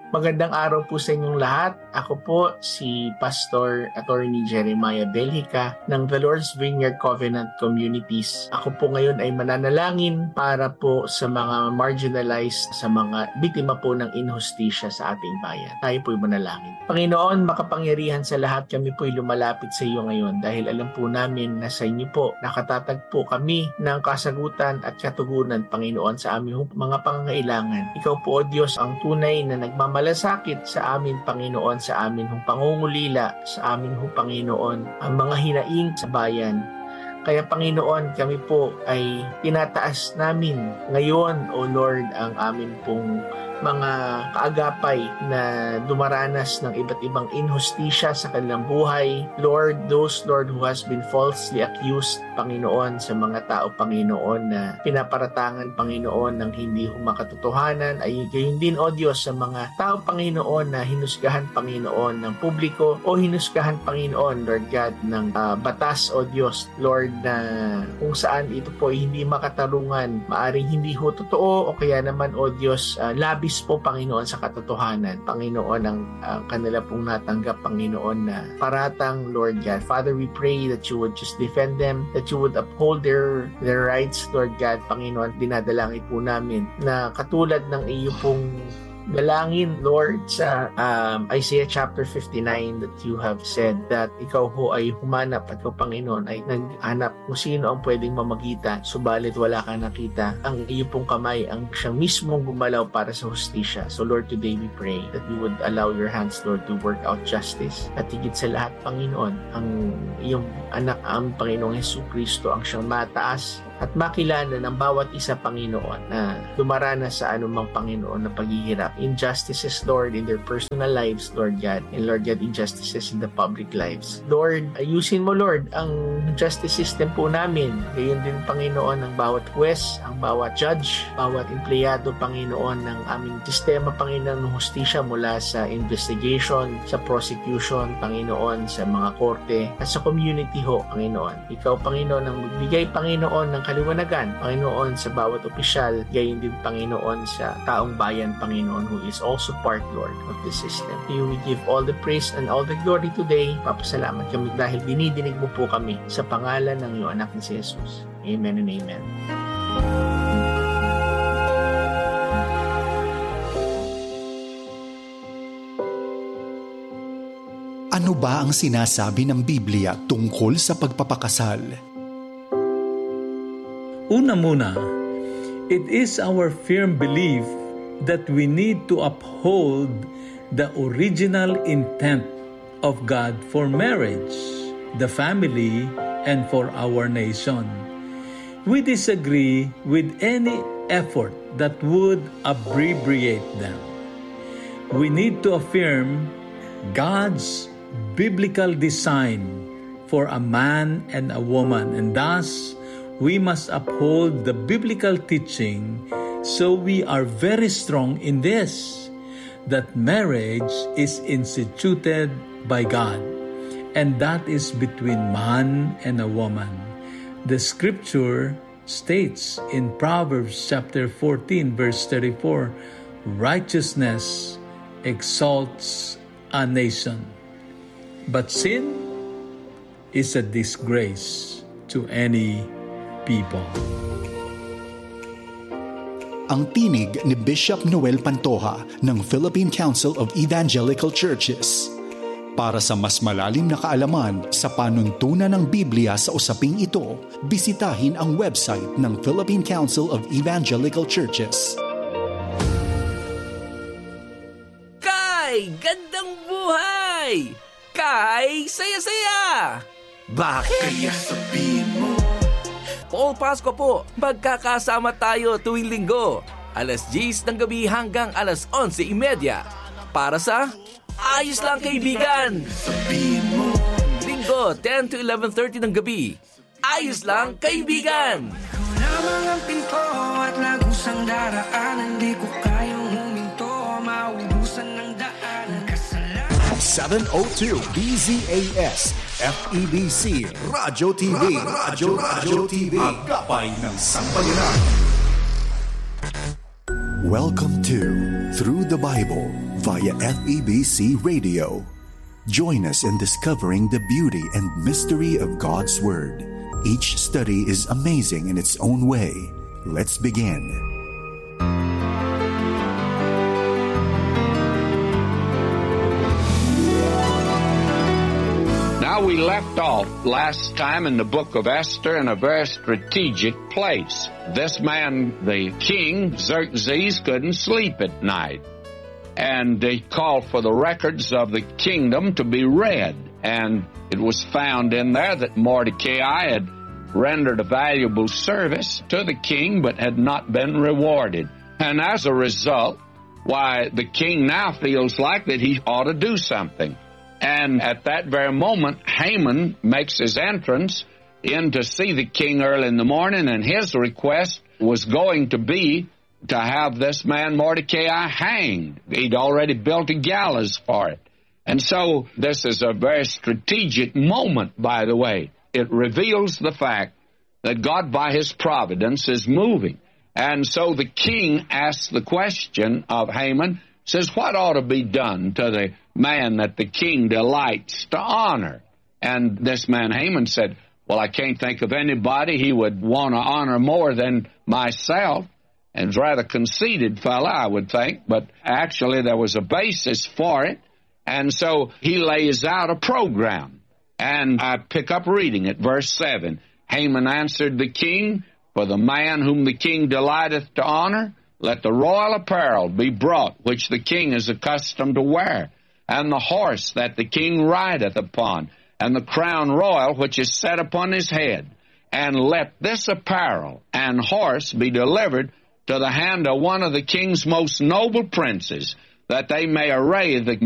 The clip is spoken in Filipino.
Magandang araw po sa inyong lahat. Ako po si Pastor Attorney Jeremiah Belhica ng The Lord's Vineyard Covenant Communities. Ako po ngayon ay mananalangin para po sa mga marginalized, sa mga biktima po ng inhustisya sa ating bayan. Tayo po'y manalangin. Panginoon, makapangyarihan sa lahat, kami po'y lumalapit sa iyo ngayon dahil alam po namin na sa inyo po nakatatagpo kami ng kasagutan at katugunan, Panginoon, sa aming mga pangangailangan. Ikaw po, O Diyos, ang tunay na nagmamalasakit sa amin, Panginoon, sa amin pangungulila, sa amin Panginoon, ang mga hinaing sa bayan. Kaya Panginoon, kami po ay tinataas namin ngayon, O Lord, ang amin pong mga kaagapay na dumaranas ng iba't ibang inhustisya sa kanilang buhay. Lord, those, Lord, who has been falsely accused, Panginoon, sa mga tao, Panginoon, na pinaparatangan, Panginoon, ng hindi makatotohanan, ay gayon din, O Diyos, sa mga tao, Panginoon, na hinusgahan, Panginoon, ng publiko o hinusgahan, Panginoon, Lord God, ng batas, O Diyos, Lord, na kung saan ito po ay hindi makatarungan, maaring hindi ho totoo o kaya naman, O Diyos, labis po, Panginoon, sa katotohanan. Panginoon, ang kanila pong natanggap, Panginoon, na paratang, Lord God. Father, we pray that you would just defend them, that you would uphold their rights, Lord God. Panginoon, dinadalangin po namin na katulad ng iyo pong dalangin, Lord, sa Isaiah chapter 59 that you have said that ikaw ho ay humanap at ikaw, Panginoon, ay naghanap kung sino ang pwedeng mamagitan, subalit wala kang nakita. Ang iyo pong kamay ang siyang mismong gumalaw para sa hustisya. So Lord, today we pray that you would allow your hands, Lord, to work out justice. At higit sa lahat, Panginoon, ang iyong anak, ang Panginoong Jesucristo, ang siyang mataas at makilala ng bawat isa, Panginoon, na dumaranas sa anumang, Panginoon, na paghihirap. Injustices, Lord, in their personal lives, Lord God, and Lord God, injustices in the public lives. Lord, ayusin mo, Lord, ang justice system po namin. Gayon din, Panginoon, ang bawat huwes, ang bawat judge, bawat empleyado, Panginoon, ng aming sistema, Panginoon, ng hustisya mula sa investigation, sa prosecution, Panginoon, sa mga korte, at sa community ho, Panginoon. Ikaw, Panginoon, ang magbigay, Panginoon, ng kaliwanagan, Panginoon, sa bawat opisyal, gayon din, Panginoon, sa taong bayan, Panginoon, who is also part, Lord, of the system. To you we give all the praise and all the glory today. Papasalamat kami dahil dinidinig mo po kami sa pangalan ng iyong anak ni si Jesus. Amen and amen. Ano ba ang sinasabi ng Biblia tungkol sa pagpapakasal? Una muna, it is our firm belief that we need to uphold the original intent of God for marriage, the family, and for our nation. We disagree with any effort that would abbreviate them. We need to affirm God's biblical design for a man and a woman, and thus we must uphold the biblical teaching. So we are very strong in this, that marriage is instituted by God, and that is between man and a woman. The scripture states in Proverbs chapter 14 verse 34, righteousness exalts a nation, but sin is a disgrace to any people. Ang tinig ni Bishop Noel Pantoja ng Philippine Council of Evangelical Churches. Para sa mas malalim na kaalaman sa panuntunan ng Biblia sa usaping ito, bisitahin ang website ng Philippine Council of Evangelical Churches. Kay gandang buhay! Kay saya-saya! Bakit? Kaya sabihin mo. Paul Pasco po, magkakasama tayo tuwing linggo, alas 10 ng gabi hanggang alas 11:30 para sa Ayos Lang Kaibigan. Linggo, 10 to 11:30 ng gabi, Ayos Lang Kaibigan. Lamang ang pinto at lagusang daraanan, di ko kayang huminto, maubusan ng daan, kasalanan. 702 DZAS FEBC Radyo TV. Radyo TV. Agapay ng Sambayanan. Welcome to Through the Bible, via FEBC Radio. Join us in discovering the beauty and mystery of God's Word. Each study is amazing in its own way. Let's begin. Now, we left off last time in the book of Esther in a very strategic place. This man, the king, Xerxes, couldn't sleep at night. And he called for the records of the kingdom to be read. And it was found in there that Mordecai had rendered a valuable service to the king, but had not been rewarded. And as a result, the king now feels like that he ought to do something. And at that very moment, Haman makes his entrance in to see the king early in the morning, and his request was going to be to have this man Mordecai hanged. He'd already built a gallows for it. And so this is a very strategic moment, by the way. It reveals the fact that God, by his providence, is moving. And so the king asks the question of Haman, says, what ought to be done to the man that the king delights to honor? And this man Haman said, well, I can't think of anybody he would want to honor more than myself. And it's a rather conceited fellow, I would think, but actually there was a basis for it. And so he lays out a program. And I pick up reading it, verse 7. Haman answered the king, for the man whom the king delighteth to honor, let the royal apparel be brought, which the king is accustomed to wear, and the horse that the king rideth upon, and the crown royal which is set upon his head. And let this apparel and horse be delivered to the hand of one of the king's most noble princes, that they may array the